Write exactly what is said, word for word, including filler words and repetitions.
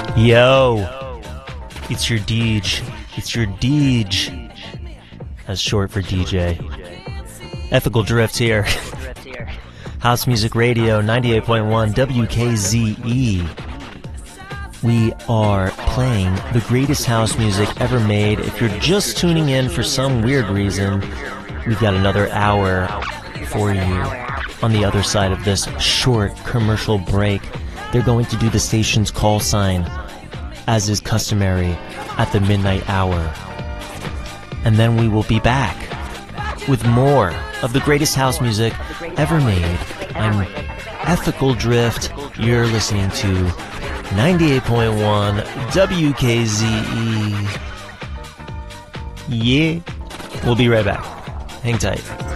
Yo, it's your Deej. It's your Deej. That's short for D J. Ethical Drift here. House Music Radio, ninety-eight point one W K Z E. We are playing the greatest house music ever made. If you're just tuning in for some weird reason, we've got another hour for you. On the other side of this short commercial break, they're going to do the station's call sign, as is customary, at the midnight hour. And then we will be back with more of the greatest house music ever made. I'm Ethical Drift. You're listening to ninety-eight point one W K Z E. Yeah. We'll be right back. Hang tight.